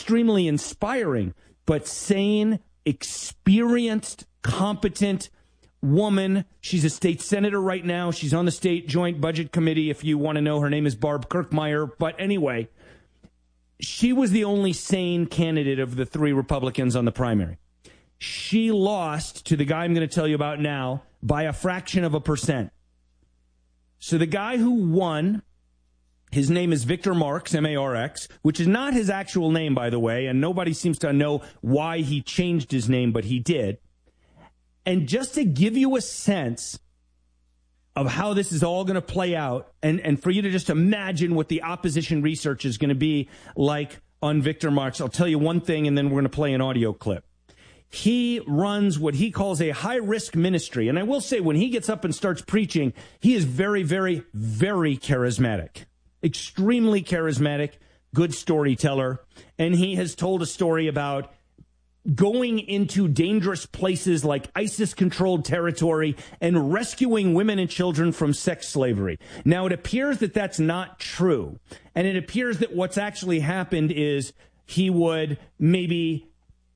extremely inspiring, but sane, experienced, competent woman. She's a state senator right now. She's on the state joint budget committee. If you want to know, her name is Barb Kirkmeyer. But anyway, she was the only sane candidate of the three Republicans on the primary. She lost to the guy I'm going to tell you about now by a fraction of a percent. So the guy who won, his name is Victor Marx, M-A-R-X, which is not his actual name, by the way, and nobody seems to know why he changed his name, but he did. And just to give you a sense of how this is all going to play out, and for you to just imagine what the opposition research is going to be like on Victor Marx, I'll tell you one thing, and then we're going to play an audio clip. He runs what he calls a high-risk ministry. And I will say, when he gets up and starts preaching, he is very, very, very charismatic. Extremely charismatic, good storyteller. And he has told a story about going into dangerous places like ISIS-controlled territory and rescuing women and children from sex slavery. Now, it appears that that's not true. And it appears that what's actually happened is he would maybe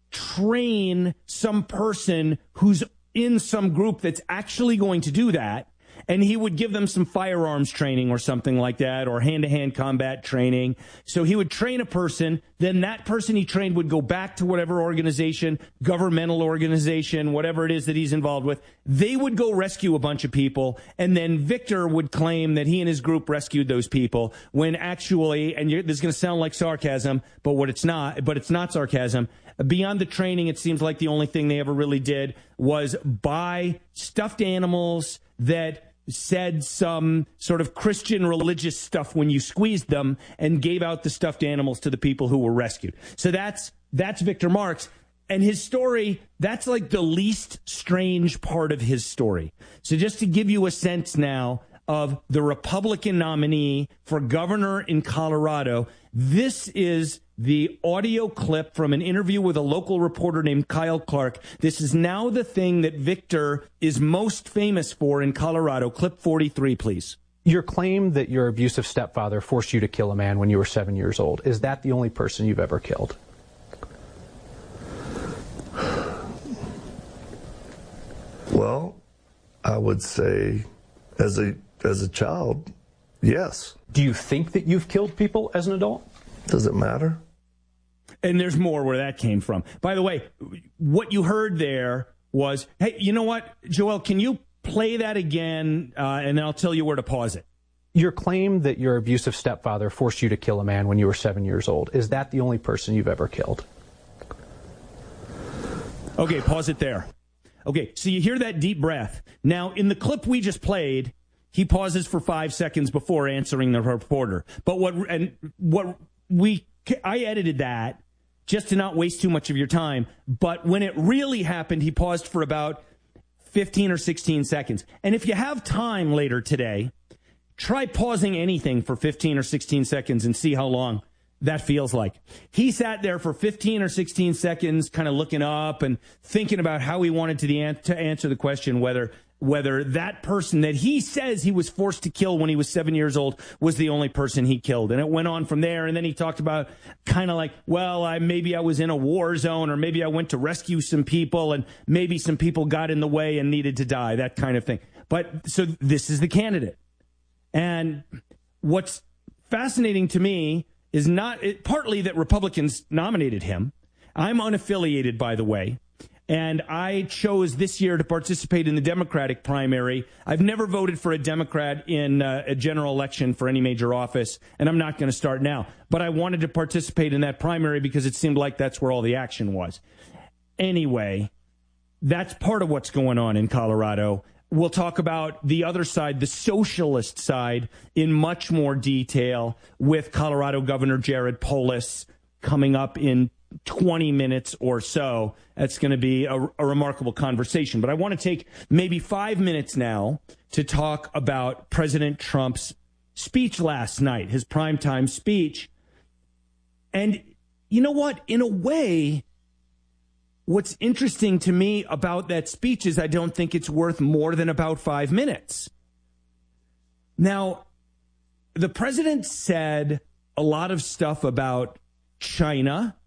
train some person who's in some group that's actually going to do that, and he would give them some firearms training or something like that, or hand-to-hand combat training. So he would train a person, then that person he trained would go back to whatever organization, governmental organization, whatever it is that he's involved with. They would go rescue a bunch of people, and then Victor would claim that he and his group rescued those people, when actually, and this is going to sound like sarcasm, but it's not sarcasm. Beyond the training, it seems like the only thing they ever really did was buy stuffed animals that said some sort of Christian religious stuff when you squeezed them, and gave out the stuffed animals to the people who were rescued. So that's Victor Marx. And his story, that's like the least strange part of his story. So just to give you a sense now of the Republican nominee for governor in Colorado, this is the audio clip from an interview with a local reporter named Kyle Clark. This is now the thing that Victor is most famous for in Colorado. Clip 43, please. Your claim that your abusive stepfather forced you to kill a man when you were 7 years old, is that the only person you've ever killed? Well, I would say as a child, yes. Do you think that you've killed people as an adult? Does it matter? And there's more where that came from. By the way, what you heard there was, hey, you know what, Joel, can you play that again, and then I'll tell you where to pause it. Your claim that your abusive stepfather forced you to kill a man when you were 7 years old, is that the only person you've ever killed? Okay, pause it there. Okay, so you hear that deep breath. Now, in the clip we just played, he pauses for 5 seconds before answering the reporter. But I edited that just to not waste too much of your time. But when it really happened, he paused for about 15 or 16 seconds. And if you have time later today, try pausing anything for 15 or 16 seconds and see how long that feels like. He sat there for 15 or 16 seconds, kind of looking up and thinking about how he wanted to answer the question, whether that person that he says he was forced to kill when he was 7 years old was the only person he killed. And it went on from there. And then he talked about kind of like, well, maybe I was in a war zone, or maybe I went to rescue some people, and maybe some people got in the way and needed to die, that kind of thing. But so this is the candidate. And what's fascinating to me is partly that Republicans nominated him. I'm unaffiliated, by the way. And I chose this year to participate in the Democratic primary. I've never voted for a Democrat in a general election for any major office, and I'm not going to start now. But I wanted to participate in that primary because it seemed like that's where all the action was. Anyway, that's part of what's going on in Colorado. We'll talk about the other side, the socialist side, in much more detail with Colorado Governor Jared Polis coming up in 20 minutes or so. That's going to be a remarkable conversation. But I want to take maybe 5 minutes now to talk about President Trump's speech last night, his primetime speech. And you know what? In a way, what's interesting to me about that speech is I don't think it's worth more than about 5 minutes. Now, the president said a lot of stuff about China